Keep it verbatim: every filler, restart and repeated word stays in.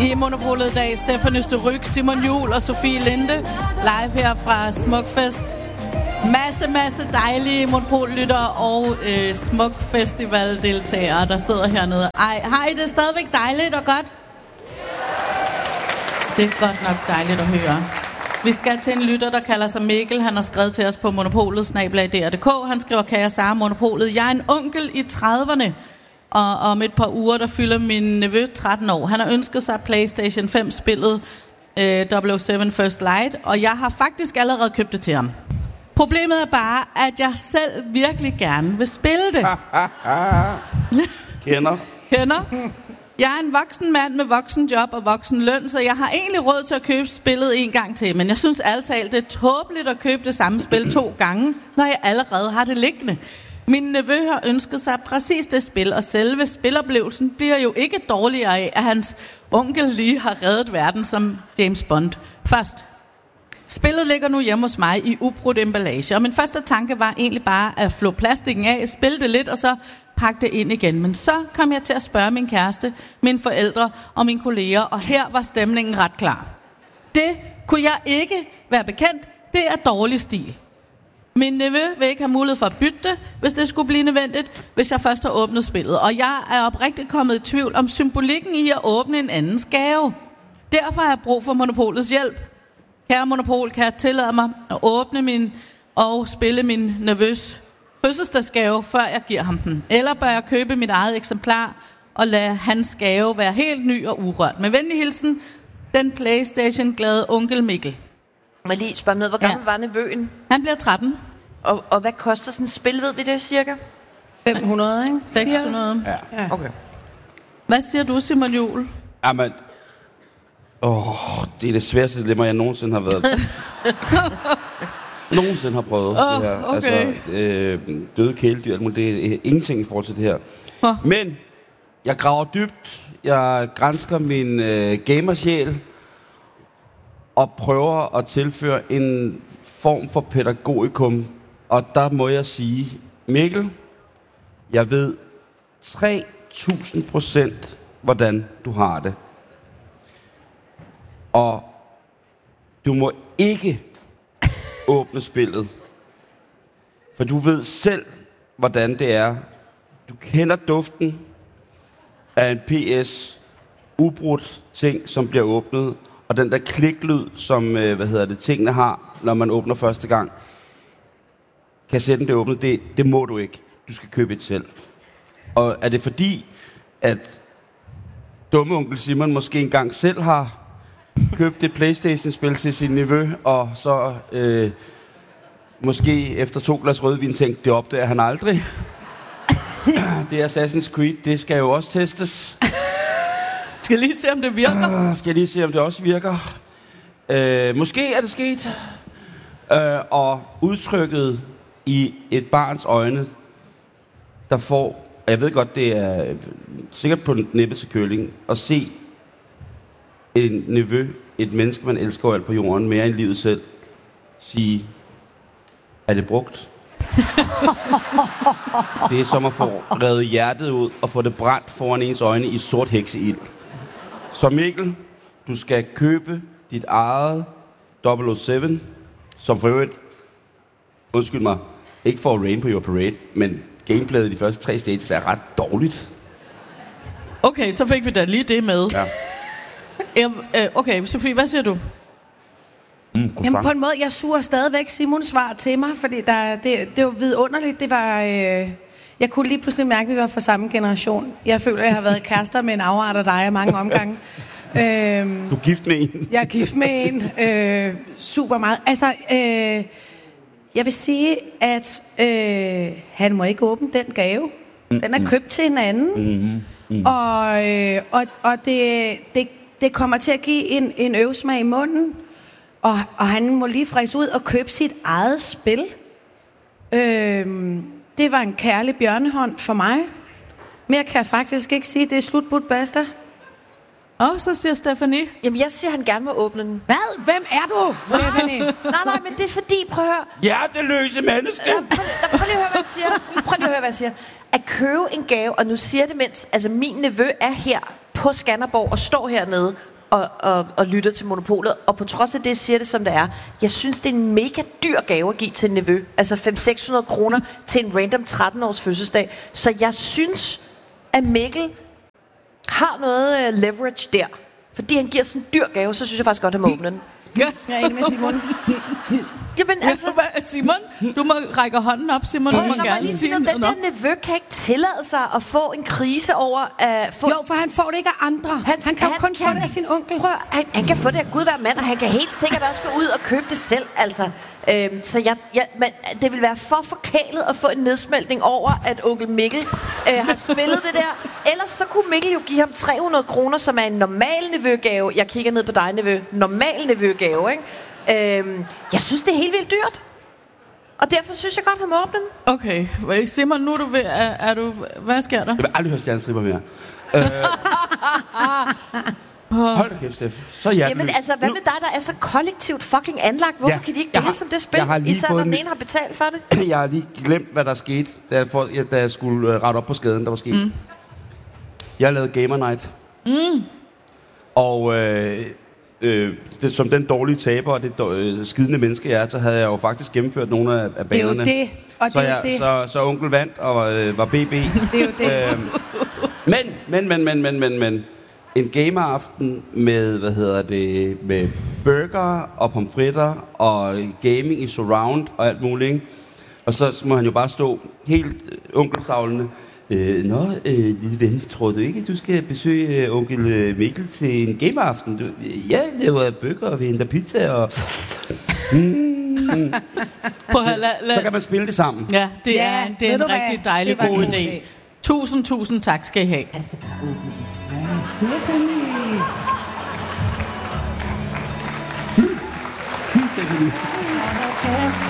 I Monopolet i dag, Stephanie Surryk, Simon Juhl og Sofie Linde. Live her fra Smukfest. Masse, masse dejlige Monopol-lyttere og øh, Smukfestival-deltagere, der sidder hernede. Ej, har I det stadigvæk dejligt og godt? Det er godt nok dejligt at høre. Vi skal til en lytter, der kalder sig Mikkel. Han har skrevet til os på monopolet snabel-a d r punktum d k. Han skriver, kære Sara Monopolet, jeg er en onkel i trediverne, og om et par uger, der fylder min nevø tretten år. Han har ønsket sig PlayStation fem-spillet øh, double oh seven First Light, og jeg har faktisk allerede købt det til ham. Problemet er bare, at jeg selv virkelig gerne vil spille det. Kender. Kender. Jeg er en voksen mand med voksen job og voksen løn, så jeg har egentlig råd til at købe spillet en gang til. Men jeg synes ærligt talt, det er tåbeligt at købe det samme spil to gange, når jeg allerede har det liggende. Min nevø har ønsket sig præcis det spil, og selve spiloplevelsen bliver jo ikke dårligere af, at hans onkel lige har reddet verden som James Bond. Først. Spillet ligger nu hjemme hos mig i ubrudt emballage, og min første tanke var egentlig bare at flå plastikken af, spille det lidt og så pakke det ind igen. Men så kom jeg til at spørge min kæreste, mine forældre og mine kolleger, og her var stemningen ret klar. Det kunne jeg ikke være bekendt. Det er dårlig stil. Min nevø vil ikke have mulighed for at bytte det, hvis det skulle blive nødvendigt, hvis jeg først har åbnet spillet. Og jeg er oprigtigt kommet i tvivl om symbolikken i at åbne en andens gave. Derfor har jeg brug for Monopolets hjælp. Kære Monopol, kan jeg tillade mig at åbne min og spille min nevøs fødselsdagsgave, før jeg giver ham den? Eller bør jeg købe mit eget eksemplar og lade hans gave være helt ny og urørt? Med venlig hilsen, den PlayStation-glade onkel Mikkel. Må lige spørge noget. Hvor gammel ja. var nevøen? Han bliver tretten. Og, og hvad koster sådan et spil, ved vi det cirka? fem hundrede, ikke? seks hundrede. Ja. Okay. Hvad siger du, Simon Juhl? Jamen, åh, det er det sværeste dilemma, jeg nogensinde har været. nogensinde har prøvet oh, det her. Okay. Altså, øh, døde kæledyr, det er ingenting i forhold til det her. Oh. Men jeg graver dybt, jeg gransker min øh, gamersjæl, og prøver at tilføre en form for pædagogikum. Og der må jeg sige, Mikkel, jeg ved tre tusind procent, hvordan du har det. Og du må ikke åbne spillet. For du ved selv, hvordan det er. Du kender duften af en P S ubrudt ting, som bliver åbnet. Og den der kliklyd, som øh, hvad hedder det, tingene har, når man åbner første gang. Kassetten bliver åbnet, det, det må du ikke. Du skal købe et selv. Og er det fordi, at dumme onkel Simon måske engang selv har købt et PlayStation-spil til sin nevø, og så øh, måske efter to glas rødvin tænkte, det opdager han aldrig. Det er Assassin's Creed, det skal jo også testes. Skal lige se, om det virker. Uh, skal lige se, om det også virker. Uh, måske er det sket. Uh, og udtrykket i et barns øjne, der får, jeg ved godt, det er sikkert på nippet til køling, at se en nevø, et menneske, man elsker over alt på jorden, mere end livet selv, sige, er det brugt? Det er som at få revet hjertet ud og få det brændt foran ens øjne i sort hekseild. Så Mikkel, du skal købe dit eget double oh seven, som for øvrigt, undskyld mig, ikke for at rain på your parade, men gameplayet i de første tre stages er ret dårligt. Okay, så fik vi da lige det med. Ja. Okay, Sofie, hvad siger du? Mm, Jamen på en måde, jeg suger stadigvæk Simons svar til mig, fordi der, det, det var vidunderligt. Det var, øh, jeg kunne lige pludselig mærke, at vi var fra samme generation. Jeg føler, at jeg har været kærester med en afart af dig af mange omgange. øhm, du er gift med en. Jeg er gift med en. Øh, super meget. Altså, øh, jeg vil sige, at øh, han må ikke åbne den gave. Den er købt til en anden. Mm-hmm. Mm. Og, øh, og, og det, det, det kommer til at give en, en øvsmag i munden. Og, og han må lige fræse ud og købe sit eget spil. Øhm, det var en kærlig bjørnehånd for mig. Mere kan jeg faktisk ikke sige. Det er slutbudt basta. Og så siger Stephanie. Jamen, jeg siger, han gerne må åbne den. Hvad? Hvem er du, Stephanie? nej, nej, men det er fordi, prøv at høre. Hjerteløse menneske. Ja, prøv, prøv lige at høre, hvad jeg siger. Prøv lige at høre, hvad jeg siger. At købe en gave, og nu siger det, mens altså, min nevø er her på Skanderborg og står hernede og, og, og lytter til Monopolet, og på trods af det siger det, som det er. Jeg synes, det er en mega dyr gave at give til en nevø. Altså fem til seks hundrede kroner til en random tretten-års fødselsdag. Så jeg synes, at Mikkel har noget uh, leverage der. Fordi han giver sådan en dyr gave, så synes jeg faktisk godt, at han må åbne den. Ja. Jeg er enig med Simon. Jamen altså... Simon, du må række hånden op, Simon. Du må Prøv, gerne lige sige noget. Den noget. der nevø kan ikke tillade sig at få en krise over at få... Jo, for han får det ikke af andre. Han, han kan jo kun kan, få det af sin onkel. Prøv, han, han kan få det af Gud være mand, og han kan helt sikkert også gå ud og købe det selv, altså. Øhm, så jeg, jeg, men det vil være for forkælet at få en nedsmeltning over, at onkel Mikkel øh, har spillet det der. Ellers så kunne Mikkel jo give ham tre hundrede kroner, som er en normal nevøgave. Jeg kigger ned på dig, nevø. Normal nevøgave, ikke? Øhm, jeg synes, det er helt vildt dyrt. Og derfor synes jeg godt, han må åbne den. Okay. Simon, nu er du ved... Er, er du, hvad sker der? Jeg vil aldrig høre stjernestripper mere. øh, hold da kæft, Steff. Så hjertelig. Jamen altså, hvad med dig, der er så kollektivt fucking anlagt? Hvorfor Ja, kan de ikke jeg har- dele som det spil? jeg har lige Især fået når den en- ene har betalt for det. Jeg har lige glemt, hvad der skete, da jeg, for, da jeg skulle uh, rette op på skaden, der var sket. Mm. Jeg lavede Gamer Night. Mm. Og øh, øh, det, som den dårlige taber og det øh, skidende menneske jeg er, så havde jeg jo faktisk gennemført nogle af, af Det er jo banerne. det, og så, det er jeg, det. så, så onkel vandt og øh, var B B. Det er jo det. Øhm, men, men, men, men, men, men, men. En gameraften med, hvad hedder det, med burger og pomfritter og gaming i surround og alt muligt, ikke? Og så må han jo bare stå helt øh, onkelsavlende. Øh, Nå, øh, lille ven, tror du ikke, du skal besøge øh, onkel øh, Mikkel til en gameraften? Du, ja, det var burger, og vi henter pizza og... Mm. Prøv at lad, lad. Så kan man spille det sammen. Ja, det Ja, er, det er ved en du hvad? rigtig dejlig Det var en god god idé. idé. Tusind, tusind tak skal I have. Stephanie.